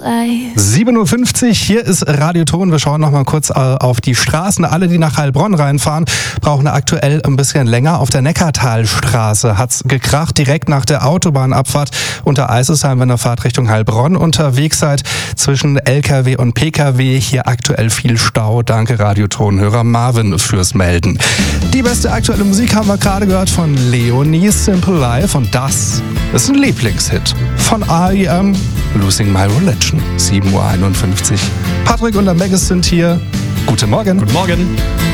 life. 7.50 Uhr, hier ist Radioton. Wir schauen noch mal kurz auf die Straßen. Alle, die nach Heilbronn reinfahren, brauchen aktuell ein bisschen länger. Auf der Neckartalstraße hat's gekracht, direkt nach der Autobahnabfahrt unter Eisesheim, wenn ihr Fahrt Richtung Heilbronn unterwegs seid. Zwischen LKW und PKW hier aktuell viel Stau. Danke Radiotonhörer Marvin fürs Melden. Die beste aktuelle Musik haben wir gerade gehört von Leonie, Simple Life, und das ist ein Lieblingshit von R.E.M., Losing My Religion. 7.51 Uhr. Patrick und der Megas sind hier. Guten Morgen. Guten Morgen.